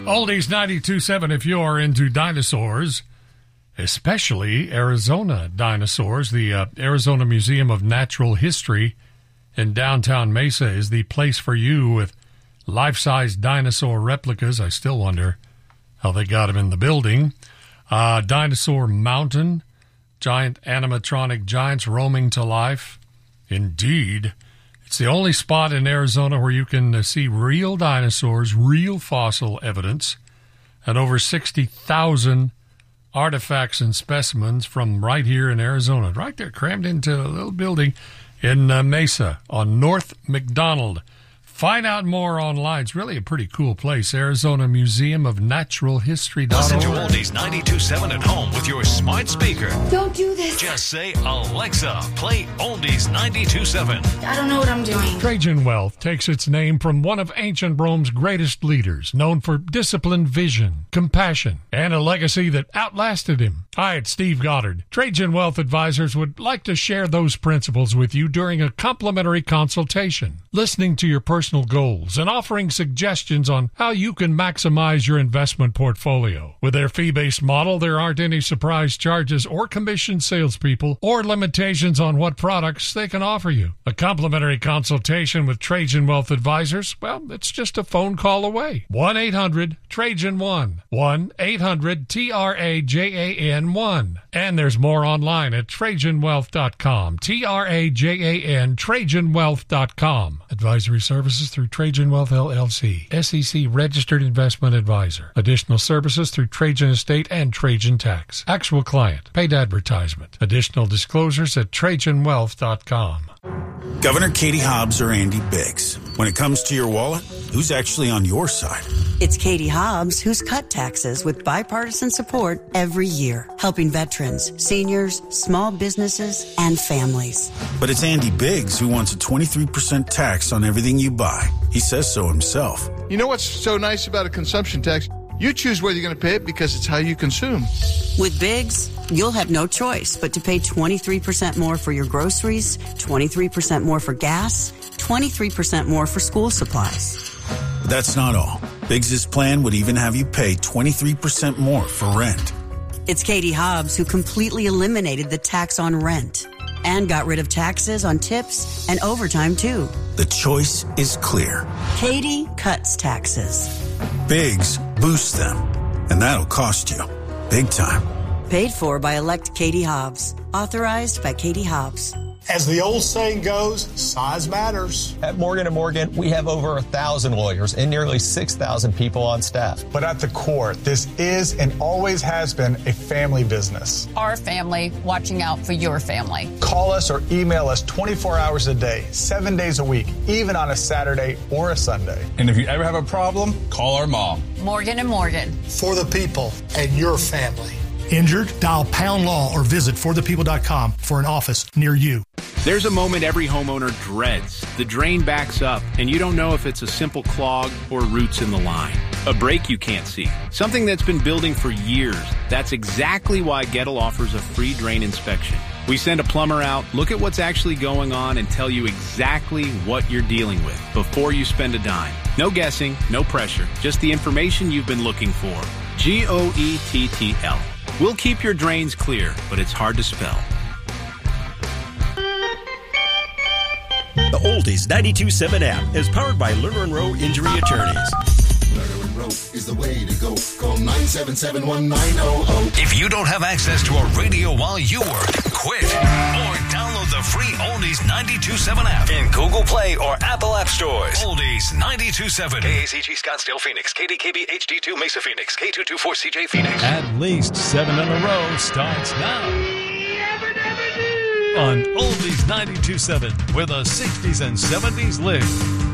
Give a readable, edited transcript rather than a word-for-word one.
Oldies 92.7 if you're into dinosaurs, especially Arizona dinosaurs. The Arizona Museum of Natural History in downtown Mesa is the place for you with life-size dinosaur replicas. I still wonder how they got them in the building. Dinosaur Mountain, giant animatronic giants roaming to life. Indeed, it's the only spot in Arizona where you can see real dinosaurs, real fossil evidence, and over 60,000 artifacts and specimens from right here in Arizona, right there crammed into a little building in Mesa on North McDonald. Find out more online. It's really a pretty cool place. Arizona Museum of Natural History. Listen to Oldies 92.7 at home with your smart speaker. Don't do this. Just say, Alexa, play Oldies 92.7. I don't know what I'm doing. Trajan Wealth takes its name from one of ancient Rome's greatest leaders, known for disciplined vision, compassion, and a legacy that outlasted him. Hi, it's Steve Goddard. Trajan Wealth Advisors would like to share those principles with you during a complimentary consultation, listening to your personal goals and offering suggestions on how you can maximize your investment portfolio. With their fee-based model, there aren't any surprise charges or commission salespeople or limitations on what products they can offer you. A complimentary consultation with Trajan Wealth Advisors, well, it's just a phone call away. 1-800-TRAJAN-1. 1-800-TRAJAN-1. And there's more online at TrajanWealth.com. TRAJAN, TrajanWealth.com. Advisory services through Trajan Wealth LLC, SEC registered investment advisor. Additional services through Trajan Estate and Trajan Tax. Actual client, paid advertisement. Additional disclosures at TrajanWealth.com. Governor Katie Hobbs or Andy Biggs. When it comes to your wallet, who's actually on your side? It's Katie Hobbs who's cut taxes with bipartisan support every year, helping veterans, seniors, small businesses, and families. But it's Andy Biggs who wants a 23% tax on everything you buy. He says so himself. You know what's so nice about a consumption tax? You choose whether you're going to pay it because it's how you consume. With Biggs, you'll have no choice but to pay 23% more for your groceries, 23% more for gas, 23% more for school supplies. But that's not all. Biggs' plan would even have you pay 23% more for rent. It's Katie Hobbs who completely eliminated the tax on rent and got rid of taxes on tips and overtime, too. The choice is clear. Katie cuts taxes. Biggs boosts them, and that'll cost you big time. Paid for by elect Katie Hobbs. Authorized by Katie Hobbs. As the old saying goes, size matters. At Morgan & Morgan, we have over 1,000 lawyers and nearly 6,000 people on staff. But at the core, this is and always has been a family business. Our family watching out for your family. Call us or email us 24 hours a day, 7 days a week, even on a Saturday or a Sunday. And if you ever have a problem, call our mom. Morgan & Morgan. For the people and your family. Injured? Dial Pound Law or visit forthepeople.com for an office near you. There's a moment every homeowner dreads. The drain backs up, and you don't know if it's a simple clog or roots in the line. A break you can't see. Something that's been building for years. That's exactly why Gettle offers a free drain inspection. We send a plumber out, look at what's actually going on, and tell you exactly what you're dealing with before you spend a dime. No guessing, no pressure, just the information you've been looking for. GOETTL. We'll keep your drains clear, but it's hard to spell. The Oldies 92.7 app is powered by Lerner & Rowe Injury Attorneys. Lerner & Rowe is the way to go. Call 977-1900. If you don't have access to a radio while you work, quit. Or download the free Oldies 92.7 app in Google Play or Apple App Stores. Oldies 92.7. KACG Scottsdale Phoenix. KDKB HD2 Mesa Phoenix. K224CJ Phoenix. At least 7 in a row starts now. On Oldies 92.7 with a 60s and 70s lick.